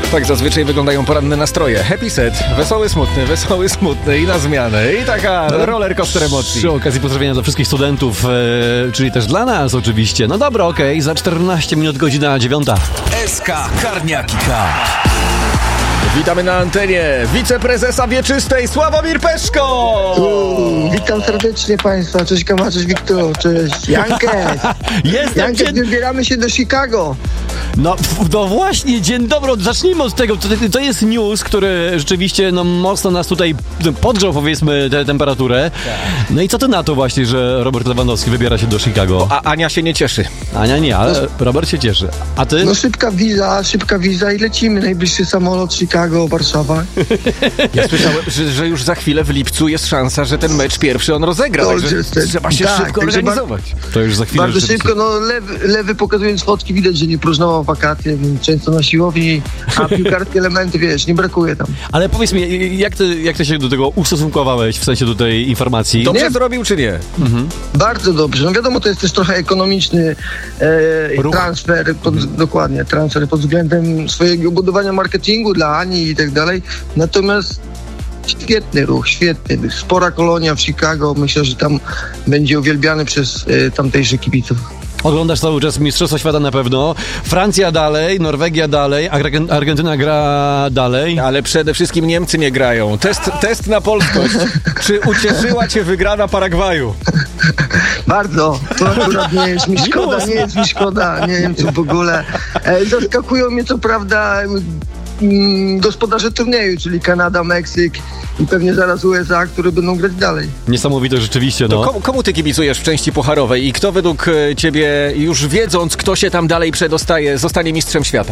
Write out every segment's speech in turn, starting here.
Tak zazwyczaj wyglądają poranne nastroje. Happy set, wesoły, smutny i na zmianę. I taka rollercoaster emocji. Przy okazji pozdrowienia dla wszystkich studentów, czyli też dla nas oczywiście. No dobra, okej, za 14 minut godzina 9. SK Karniaki K. Witamy na antenie wiceprezesa Wieczystej Sławomir Peszko! Witam serdecznie Państwa, cześć Kama, cześć Wiktor, cześć Jankes. Wybieramy się do Chicago. No właśnie, dzień dobry, zacznijmy od tego. To jest news, który rzeczywiście mocno nas tutaj podgrzał, powiedzmy, tę temperaturę. No i co ty na to właśnie, że Robert Lewandowski wybiera się do Chicago? A Ania się nie cieszy. Ania nie, ale Robert się cieszy. A ty? No szybka wiza i lecimy. Najbliższy samolot Chicago, Warszawa. Ja słyszałem, że już za chwilę w lipcu jest szansa, że ten mecz pierwszy on rozegra. Także trzeba się szybko organizować. To już za chwilę. Bardzo szybko, lewy pokazując fotki widać, że nie próżnował wakacje, więc często na siłowni, a piłkarskie elementy, nie brakuje tam. Ale powiedz mi, jak ty się do tego ustosunkowałeś, w sensie do tej informacji? Dobrze zrobił, czy nie? Bardzo dobrze. No wiadomo, to jest też trochę ekonomiczny transfer, dokładnie, transfer pod względem swojego budowania marketingu dla Ani i tak dalej. Natomiast świetny ruch, świetny. Spora kolonia w Chicago. Myślę, że tam będzie uwielbiany przez tamtejszych kibiców. Oglądasz cały czas Mistrzostwa Świata na pewno. Francja dalej, Norwegia dalej, Argentyna gra dalej. Ale przede wszystkim Niemcy nie grają. Test na polskość. Czy ucieszyła cię wygrana Paragwaju? Bardzo. To akurat nie jest mi szkoda. Nie wiem, co w ogóle. Zaskakują mnie co prawda gospodarze turnieju, czyli Kanada, Meksyk i pewnie zaraz USA, które będą grać dalej. Niesamowite rzeczywiście, no. To komu ty kibicujesz w części pucharowej i kto według ciebie, już wiedząc, kto się tam dalej przedostaje, zostanie mistrzem świata?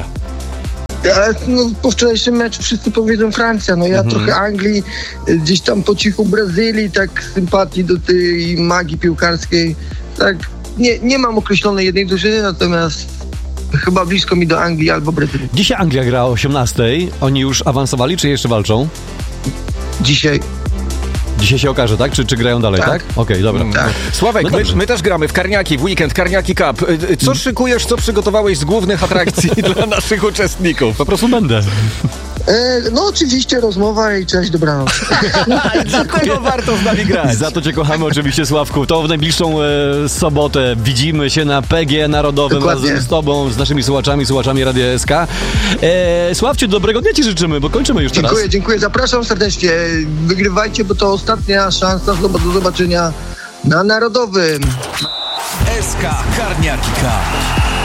Po wczorajszym meczu wszyscy powiedzą Francja, ja trochę Anglii, gdzieś tam po cichu Brazylii, tak sympatii do tej magii piłkarskiej, tak nie mam określonej jednej drużyny, natomiast chyba blisko mi do Anglii albo Brazylii. Dzisiaj Anglia gra o 18:00. Oni już awansowali, czy jeszcze walczą? Dzisiaj się okaże, tak? Czy grają dalej, tak? Okej, dobra. Tak. Sławek, my też gramy w Karniaki, w weekend Karniaki Cup. Co szykujesz, co przygotowałeś z głównych atrakcji dla naszych uczestników? Po prostu będę. Oczywiście rozmowa i cześć, dobranoc. Dlatego warto z nami grać. Za to cię kochamy oczywiście, Sławku. To w najbliższą sobotę widzimy się na PG Narodowym. Dokładnie. Razem z tobą, z naszymi słuchaczami Radia SK. Sławciu, dobrego dnia ci życzymy, bo kończymy już teraz. Dziękuję. Zapraszam serdecznie. Wygrywajcie, bo to ostatnia szansa do zobaczenia na Narodowym. SK Karniaki K.